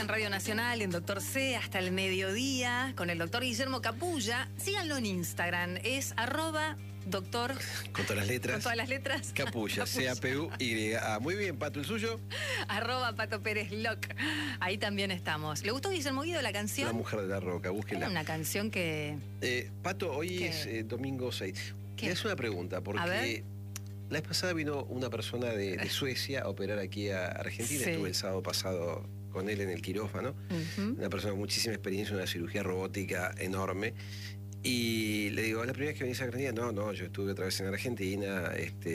en Radio Nacional, en Doctor C, hasta el mediodía, con el doctor Guillermo Capulla. Síganlo en Instagram, es @doctor... Con todas las letras. Con todas las letras. Capulla, C-A-P-U-Y-A. Muy bien, Pato, ¿el suyo? @Pato Pérez Loc. Ahí también estamos. ¿Le gustó Guillermo Guido la canción? La Mujer de la Roca, búsquenla. Era una canción que... Pato, hoy ¿Qué? es domingo 6. ¿Qué? Le hago una pregunta, porque la vez pasada vino una persona de Suecia a operar aquí a Argentina. Sí. Estuve el sábado pasado con él en el quirófano. Una persona con muchísima experiencia, una cirugía robótica enorme. Y le digo, ¿la primera vez que venís a Argentina? No, yo estuve otra vez en Argentina.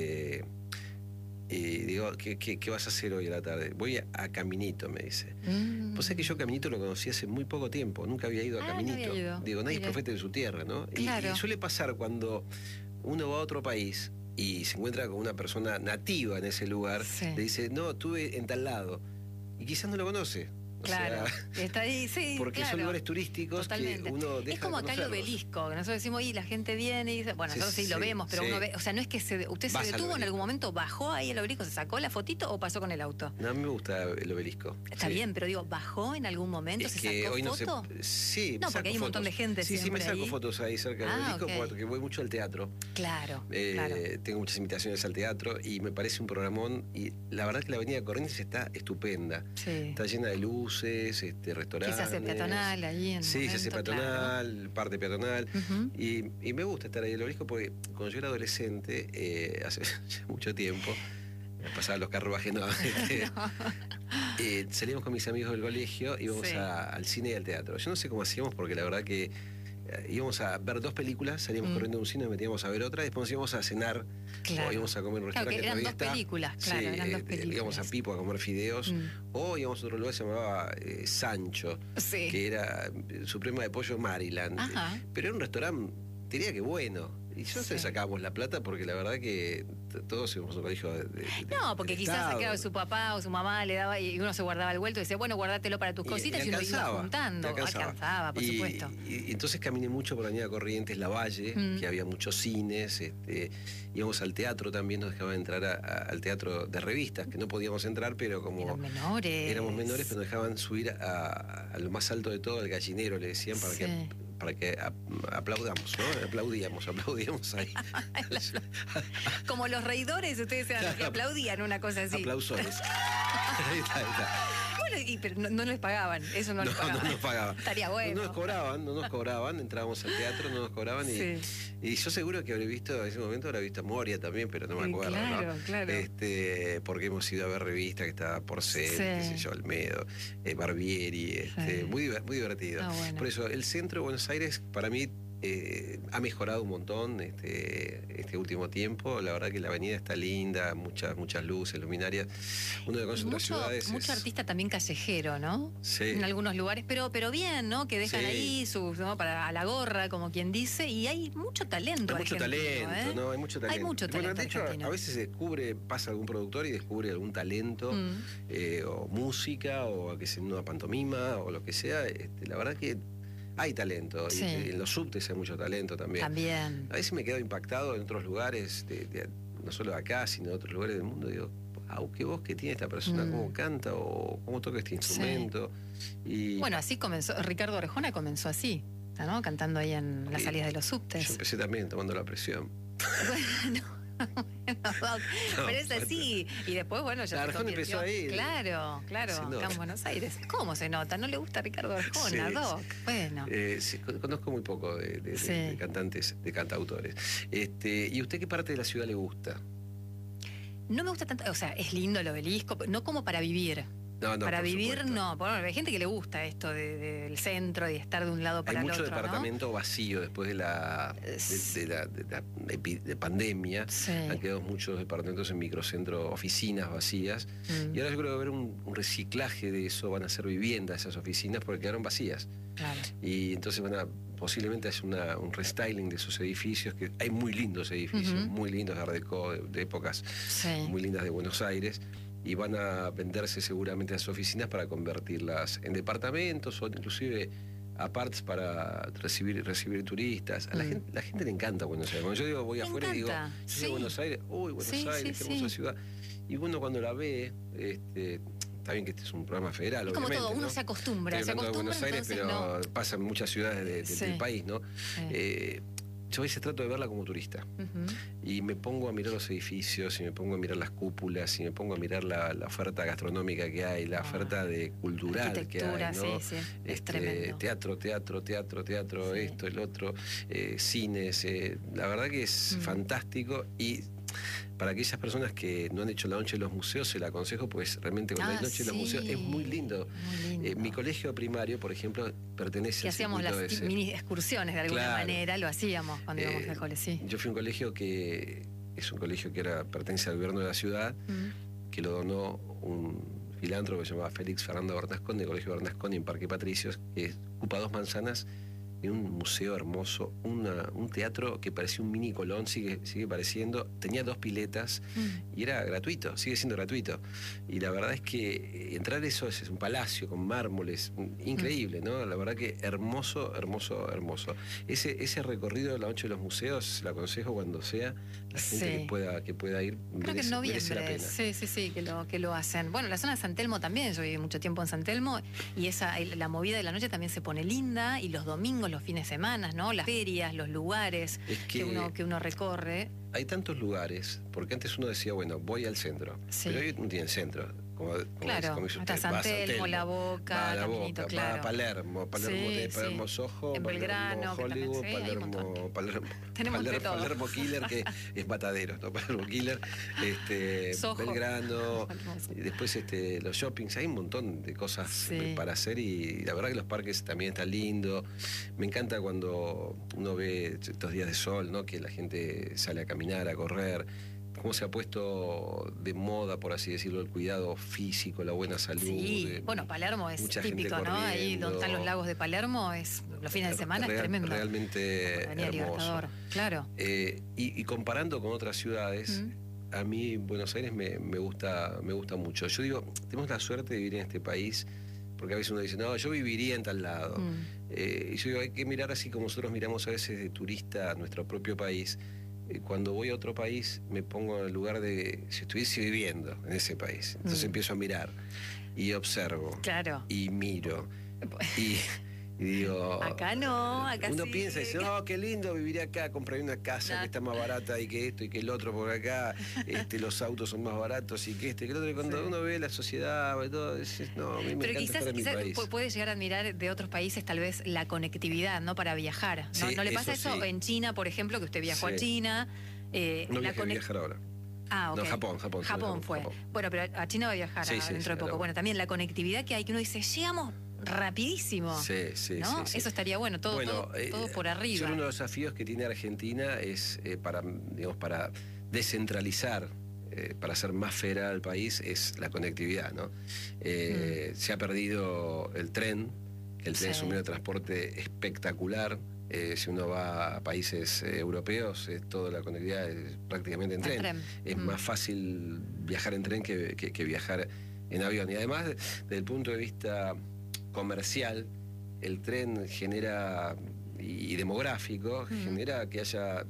Y digo, ¿qué vas a hacer hoy a la tarde? Voy a Caminito, me dice. Pues es que yo Caminito lo conocí hace muy poco tiempo, nunca había ido a Caminito. No había ido. Digo, nadie es profeta de su tierra, ¿no? Claro. Y suele pasar cuando uno va a otro país y se encuentra con una persona nativa en ese lugar, Sí. le dice, no, estuve en tal lado. Y quizás no lo conoce. O Claro, sea, está ahí, sí, porque claro. son lugares turísticos Totalmente. que uno deja es como de acá el conocerlos. Obelisco, que nosotros decimos, y la gente viene y dice, bueno, Sí, nosotros sí lo sí, vemos, pero sí. uno ve, o sea, no es que usted Vas se al detuvo en obelisco. algún momento, bajó ahí el Obelisco, se sacó la fotito o pasó con el auto. No, a mí me gusta el Obelisco. Está Sí. bien, pero digo, ¿bajó en algún momento? Es ¿Se que sacó hoy no foto? Sí, No, me porque saco hay un montón fotos. de gente Sí, me siempre saco ahí. fotos ahí cerca del Obelisco, ok. porque voy mucho al teatro. Claro, claro. Tengo muchas invitaciones al teatro y me parece un programón. Y la verdad que la avenida Corrientes está estupenda. Sí. Está llena de luces, restaurantes. Que se hace peatonal allí en Sí, se hace momento, peatonal, parte peatonal. Ujú. Y me gusta estar ahí en el Obelisco porque cuando yo era adolescente, hace mucho tiempo, me pasaban los carruajes nuevamente. Salíamos con mis amigos del colegio, íbamos Sí. al cine y al teatro. Yo no sé cómo hacíamos porque la verdad que íbamos a ver 2 películas, salíamos corriendo de un cine, nos metíamos a ver otra, después nos íbamos a cenar Claro. o íbamos a comer en un Claro, restaurante que eran todavía dos está. películas, claro, Sí, eran dos películas. íbamos a Pipo a comer fideos o íbamos a otro lugar que se llamaba Sancho, Sí. que era Suprema de Pollo Maryland. Ajá. Pero era un restaurante, diría que bueno. Y yo Sí. sacábamos la plata porque la verdad que todos íbamos a un colegio No, porque del quizás Estado. claro, su papá o su mamá le daba y uno se guardaba el vuelto y decía, bueno, guárdatelo para tus cositas y uno iba juntando. Alcanzaba, por supuesto. Y entonces caminé mucho por la avenida Corrientes, La Valle, que había muchos cines, íbamos al teatro también, nos dejaban entrar al teatro de revistas, que no podíamos entrar, pero como Eran menores. éramos menores, pero nos dejaban subir a lo más alto de todo, al gallinero, le decían, para que aplaudamos, ¿no? Aplaudíamos ahí. Como los reidores, ustedes eran los que aplaudían, una cosa así. Aplausones. Ahí está. Bueno, pero no les pagaban, eso no les pagaban. No nos pagaban. Estaría bueno. No nos cobraban, entrábamos al teatro, no nos cobraban y yo seguro que habré visto, en ese momento habré visto a Moria también, pero no me acuerdo, claro, ¿no? Claro. Porque hemos ido a ver revistas que estaba Porcel, qué sé yo, Almedo, Barbieri, muy divertido. Bueno. Por eso, el centro de Buenos Aires, para mí, ha mejorado un montón este último tiempo. La verdad que la avenida está linda, muchas luces, luminarias. Uno de las otras ciudades. Mucho artista también callejero, ¿no? Sí. En algunos lugares, pero bien, ¿no? Que dejan ahí ¿no? Para a la gorra, como quien dice, y hay mucho talento. Hay mucho talento, ¿no? Hay mucho talento. Hay mucho talento. Bueno, de hecho, argentino. a veces pasa algún productor y descubre algún talento, o música, o que sea una pantomima, o lo que sea. La verdad que hay talento. Sí. Y en los subtes hay mucho talento también. También. A veces me quedo impactado en otros lugares, no solo acá, sino en otros lugares del mundo. Digo, wow, qué voz que tiene esta persona, cómo canta o cómo toca este instrumento. Y bueno, así comenzó. Ricardo Arjona comenzó así, ¿no? Cantando ahí en las salidas de los subtes. yo empecé también tomando la presión. Bueno. Pero es así. Y después, bueno, ya Arjona empezó ahí. Claro, acá en Buenos Aires. ¿Cómo se nota? ¿No le gusta Ricardo Arjona, Sí, Doc? Bueno. Sí, conozco muy poco de cantantes, de cantautores. ¿Y usted qué parte de la ciudad le gusta? No me gusta tanto, o sea, es lindo el Obelisco, pero no como para vivir. No, para por vivir, supuesto. no. Bueno, hay gente que le gusta esto del centro y estar de un lado para Hay el mucho otro, departamento vacío después de la pandemia. Sí. Han quedado muchos departamentos en microcentro, oficinas vacías. Y ahora yo creo que va a haber un reciclaje de eso, van a ser viviendas esas oficinas porque quedaron vacías. Claro. Y entonces posiblemente hacer un restyling de esos edificios, que hay muy lindos edificios, muy lindos de Art Deco, de épocas muy lindas de Buenos Aires. Y van a venderse seguramente las oficinas para convertirlas en departamentos o inclusive aparts para recibir turistas. A la gente le encanta Buenos Aires. Cuando yo digo voy afuera y digo, Buenos Aires, uy, Buenos Aires, qué hermosa ciudad. Y uno cuando la ve, está bien que este es un programa federal, es como obviamente, todo, uno ¿no? se acostumbra. Estoy hablando de Buenos Aires, pero no pasa en muchas ciudades del país, ¿no? Yo a veces trato de verla como turista. Y me pongo a mirar los edificios, y me pongo a mirar las cúpulas, y me pongo a mirar la oferta gastronómica que hay, la oferta cultural que hay, ¿no? Sí, es tremendo. Teatro, esto, el otro, cines. La verdad que es fantástico. Y para aquellas personas que no han hecho la noche de los museos, se la aconsejo, pues realmente con la noche de los museos es muy lindo. Mi colegio primario, por ejemplo, pertenece al hacíamos las mini excursiones de alguna manera, lo hacíamos cuando íbamos al cole, sí. Yo fui a un colegio que es un colegio que pertenece al gobierno de la ciudad, que lo donó un filántropo que se llamaba Félix Fernando Bernasconi, el Colegio Bernasconi en Parque Patricios, que ocupa 2 manzanas. En un museo hermoso, un teatro que parecía un mini Colón, sigue pareciendo, tenía 2 piletas y era gratuito, sigue siendo gratuito. Y la verdad es que entrar eso es un palacio con mármoles, increíble, ¿no? La verdad que hermoso. Ese recorrido de la noche de los museos, se lo aconsejo cuando sea, la gente que pueda ir, creo que en noviembre, merece la pena. Sí, que lo hacen. Bueno, la zona de San Telmo también, yo viví mucho tiempo en San Telmo, y la movida de la noche también se pone linda, y los domingos, los fines de semana, ¿no? Las ferias, los lugares que uno recorre. Hay tantos lugares, porque antes uno decía, bueno, voy al centro, pero hoy no tiene centro. Como dice usted, San Telmo, La Boca, va a La Boca, claro. va a Palermo, Palermo Soho, en Belgrano, Palermo Hollywood, Palermo Killer, que es Mataderos, ¿no? Palermo Killer, Belgrano, y después los shoppings, hay un montón de cosas para hacer, y la verdad que los parques también están lindos. Me encanta cuando uno ve estos días de sol, ¿no? Que la gente sale a caminar, a correr, cómo se ha puesto de moda, por así decirlo, el cuidado físico, la buena salud. Bueno, Palermo es típico, ¿no? Ahí donde están los lagos de Palermo, los fines de semana es tremendo. Realmente hermoso. Claro. Y comparando con otras ciudades, a mí Buenos Aires me gusta mucho. Yo digo, tenemos la suerte de vivir en este país, porque a veces uno dice, no, yo viviría en tal lado. Y yo digo, hay que mirar así como nosotros miramos a veces de turista a nuestro propio país. Cuando voy a otro país me pongo en el lugar de si estuviese viviendo en ese país. Entonces empiezo a mirar y observo y miro y digo, acá no, acá uno piensa y dice, no, qué lindo vivir acá, compraré una casa que está más barata y que esto y que el otro, porque acá los autos son más baratos y que el otro. Y cuando uno ve la sociedad y todo, dices, no, a mí me encanta estar en mi país. Puede llegar a admirar de otros países tal vez la conectividad, ¿no? Para viajar. ¿No le pasa eso en China, por ejemplo, que usted viajó a China? No viaje a viajar ahora. Okay. No, Japón fue. Japón. Bueno, pero a China va a viajar dentro de poco. Bueno, también la conectividad que hay, que uno dice, llegamos rapidísimo. ¿no? Eso estaría bueno, todo por arriba. Uno de los desafíos que tiene Argentina es para descentralizar, para hacer más federal al país, es la conectividad, ¿no? Se ha perdido el tren, el tren es un medio de transporte espectacular. Si uno va a países europeos, toda la conectividad es prácticamente en tren. Es más fácil viajar en tren que viajar en avión. Y además, desde el punto de vista comercial, el tren genera, y demográfico, genera que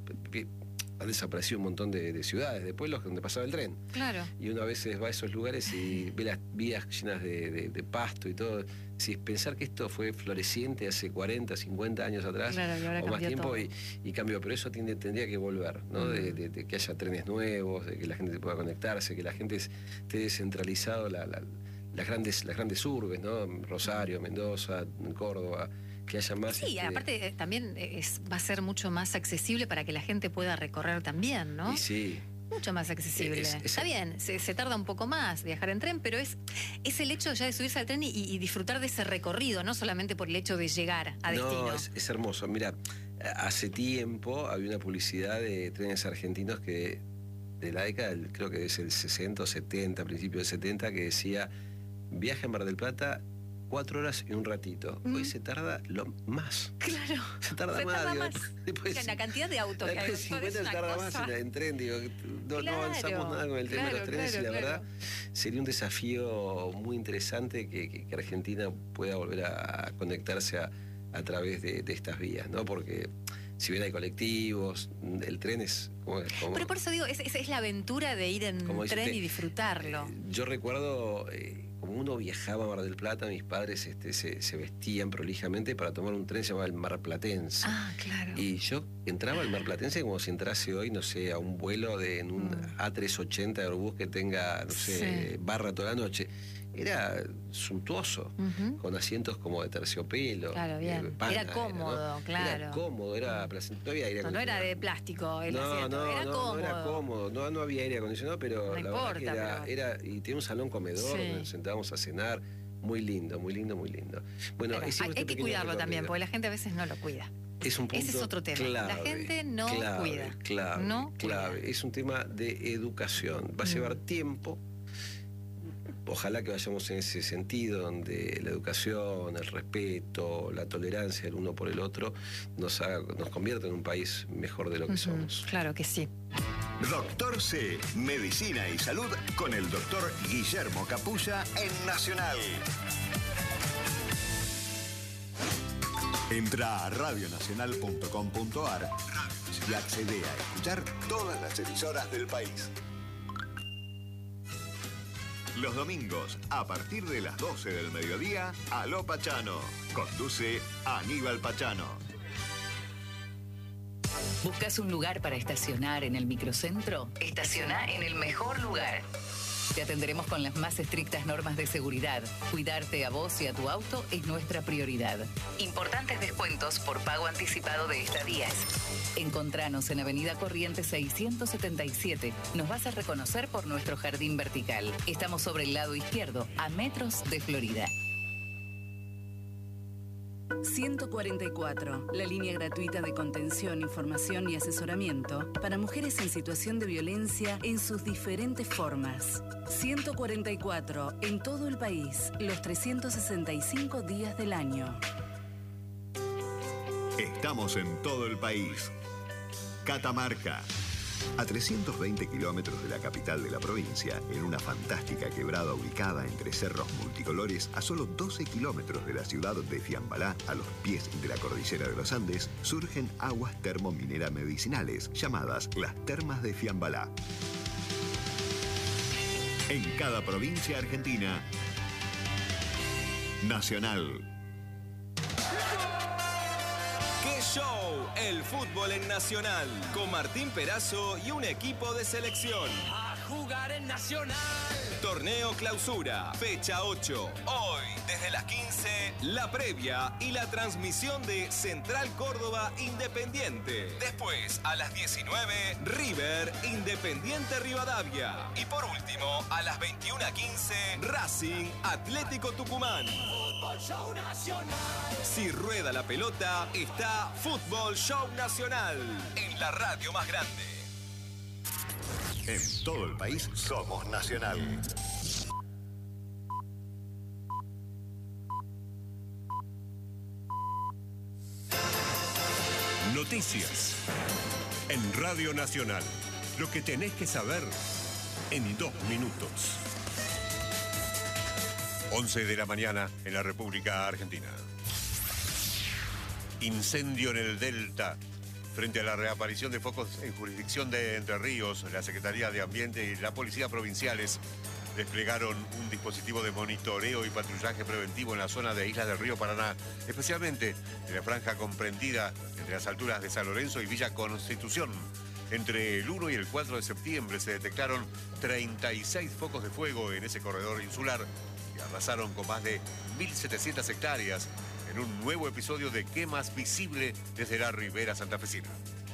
ha desaparecido un montón de ciudades, de pueblos donde pasaba el tren. Claro. Y uno a veces va a esos lugares y ve las vías llenas de pasto y todo. Si pensar que esto fue floreciente hace 40, 50 años atrás, o más tiempo, y cambió. Pero eso tendría que volver, ¿no? De que haya trenes nuevos, de que la gente pueda conectarse, que la gente esté descentralizado, las grandes urbes, ¿no? Rosario, Mendoza, Córdoba, que haya más. Sí, aparte también va a ser mucho más accesible para que la gente pueda recorrer también, ¿no? Y sí. Mucho más accesible. Está bien, se tarda un poco más viajar en tren, pero es el hecho ya de subirse al tren y disfrutar de ese recorrido, no solamente por el hecho de llegar a destino. No, es hermoso. Mira, hace tiempo había una publicidad de trenes argentinos que de la década, creo que es el 60 o 70, principio del 70, que decía, viaje a Mar del Plata 4 horas y un ratito. Hoy se tarda más. Claro. Se tarda más. Después, la cantidad de autos que hay. 50 se tarda más en tren. Digo, no avanzamos nada con el tema de los trenes y la verdad sería un desafío muy interesante que Argentina pueda volver a conectarse a través de estas vías, ¿no? Porque si bien hay colectivos, el tren es como... Pero por eso digo, es la aventura de ir en tren y disfrutarlo. Yo recuerdo, como uno viajaba a Mar del Plata, mis padres se vestían prolijamente para tomar un tren llamado el Marplatense. Ah, claro. Y yo entraba al Marplatense como si entrase hoy, no sé, a un vuelo en un A380 de Airbus que tenga, no sé, barra toda la noche. Era suntuoso, con asientos como de terciopelo. Claro, bien. Era cómodo, ¿no? Claro. Era cómodo, era placentero. No había aire acondicionado. No era de plástico el asiento, era cómodo. No era cómodo, no había aire acondicionado, pero la verdad que era, y tenía un salón comedor donde nos sentábamos a cenar. Muy lindo, muy lindo, muy lindo. Bueno, hay que cuidarlo también, porque la gente a veces no lo cuida. Es un punto Ese es otro tema. Clave, la gente no cuida. Clave. Es un tema de educación. Va a llevar tiempo. Ojalá que vayamos en ese sentido, donde la educación, el respeto, la tolerancia el uno por el otro nos convierta en un país mejor de lo que somos. Claro que sí. Doctor C, Medicina y Salud con el doctor Guillermo Capulla en Nacional. Entra a radionacional.com.ar y accede a escuchar todas las emisoras del país. Los domingos, a partir de las 12 del mediodía, Aló Pachano. Conduce Aníbal Pachano. ¿Buscas un lugar para estacionar en el microcentro? Estaciona en el mejor lugar. Te atenderemos con las más estrictas normas de seguridad. Cuidarte a vos y a tu auto es nuestra prioridad. Importantes descuentos por pago anticipado de estadías. Encontranos en Avenida Corrientes 677. Nos vas a reconocer por nuestro jardín vertical. Estamos sobre el lado izquierdo, a metros de Florida. 144, la línea gratuita de contención, información y asesoramiento para mujeres en situación de violencia en sus diferentes formas. 144, en todo el país, los 365 días del año. Estamos en todo el país. Catamarca. A 320 kilómetros de la capital de la provincia, en una fantástica quebrada ubicada entre cerros multicolores, a solo 12 kilómetros de la ciudad de Fiambalá, a los pies de la cordillera de los Andes, surgen aguas termominera medicinales, llamadas las Termas de Fiambalá. En cada provincia argentina, Nacional. ¡Qué show! El fútbol en Nacional, con Martín Perazo y un equipo de selección. ¡A jugar en Nacional! Torneo Clausura, fecha 8. Hoy, desde las 15, la previa y la transmisión de Central Córdoba Independiente. Después, a las 19, River Independiente Rivadavia. Y por último, a las 21:15, Racing Atlético Tucumán. Fútbol Show Nacional. Si rueda la pelota, está Fútbol Show Nacional, en la radio más grande. En todo el país somos Nacional. Noticias en Radio Nacional. Lo que tenés que saber en 2 minutos. 11 de la mañana en la República Argentina. Incendio en el Delta. Frente a la reaparición de focos en jurisdicción de Entre Ríos, la Secretaría de Ambiente y la Policía Provinciales desplegaron un dispositivo de monitoreo y patrullaje preventivo en la zona de Islas del Río Paraná, especialmente en la franja comprendida entre las alturas de San Lorenzo y Villa Constitución. Entre el 1 y el 4 de septiembre se detectaron 36 focos de fuego en ese corredor insular y arrasaron con más de 1.700 hectáreas en un nuevo episodio de quemas visible desde la ribera santafesina.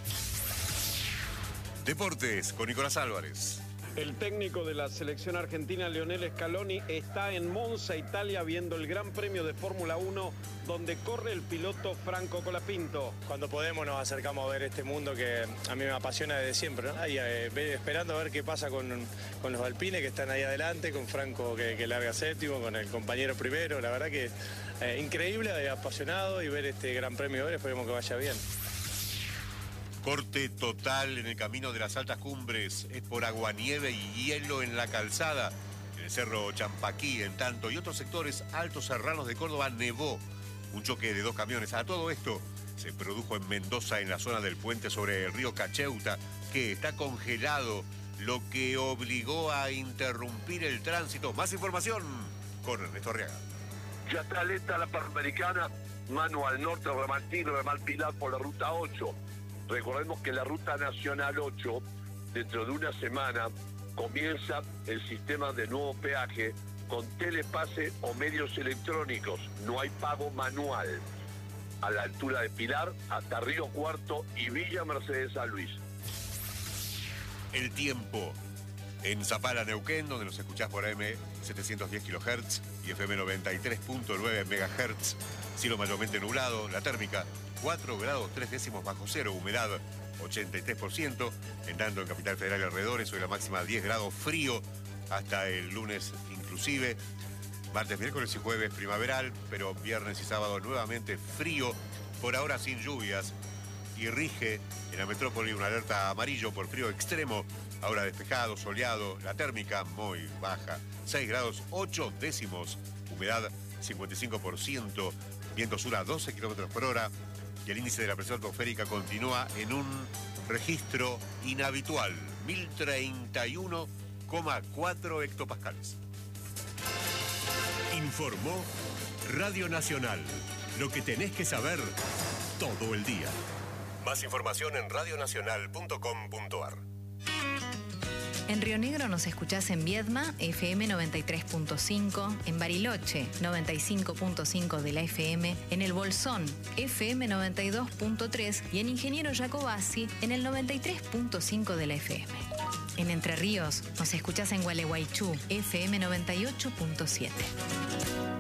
Deportes con Nicolás Álvarez. El técnico de la selección argentina, Lionel Scaloni, está en Monza, Italia, viendo el Gran Premio de Fórmula 1, donde corre el piloto Franco Colapinto. Cuando podemos nos acercamos a ver este mundo que a mí me apasiona desde siempre, ¿no? Ahí, esperando a ver qué pasa con los alpines que están ahí adelante, con Franco que larga séptimo, con el compañero primero. La verdad que increíble, apasionado, y ver este Gran Premio hoy, esperemos que vaya bien. Corte total en el camino de las altas cumbres. Es por aguanieve y hielo en la calzada. En el cerro Champaquí, en tanto, y otros sectores altos serranos de Córdoba, nevó. Un choque de 2 camiones. A todo esto se produjo en Mendoza, en la zona del puente sobre el río Cacheuta, que está congelado, lo que obligó a interrumpir el tránsito. Más información con Ernesto Arriaga. Ya está lista la Panamericana, mano al norte, Ramal Tigre, Ramal Pilar por la ruta 8. Recordemos que la ruta nacional 8, dentro de una semana, comienza el sistema de nuevo peaje con telepase o medios electrónicos. No hay pago manual. A la altura de Pilar, hasta Río Cuarto y Villa Mercedes San Luis. El tiempo. En Zapala, Neuquén, donde nos escuchás por AM 710 kHz y FM 93.9 MHz, cielo mayormente nublado, la térmica 4 grados 3 décimos bajo cero, humedad 83%, en tanto en Capital Federal y alrededores, hoy la máxima 10 grados, frío hasta el lunes inclusive, martes, miércoles y jueves primaveral, pero viernes y sábado nuevamente frío, por ahora sin lluvias, y rige en la metrópoli una alerta amarillo por frío extremo. Ahora despejado, soleado, la térmica muy baja, 6 grados 8 décimos, humedad 55%, viento sur a 12 kilómetros por hora y el índice de la presión atmosférica continúa en un registro inhabitual, 1031,4 hectopascales. Informó Radio Nacional. Lo que tenés que saber todo el día. Más información en radionacional.com.ar. En Río Negro nos escuchás en Viedma, FM 93.5, en Bariloche, 95.5 de la FM, en El Bolsón, FM 92.3 y en Ingeniero Jacobasi, en el 93.5 de la FM. En Entre Ríos nos escuchás en Gualeguaychú, FM 98.7.